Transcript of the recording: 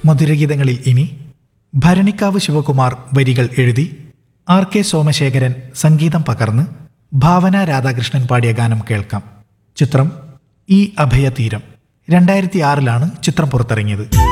മധുരഗീതങ്ങളിൽ ഇനി ഭരണിക്കാവ് ശിവകുമാർ വരികൾ എഴുതി RK സോമശേഖരൻ സംഗീതം പകർന്ന് ഭാവന രാധാകൃഷ്ണൻ പാടിയ ഗാനം കേൾക്കാം. ചിത്രം ഈ അഭയതീരം. 2006 ചിത്രം പുറത്തിറങ്ങിയത്.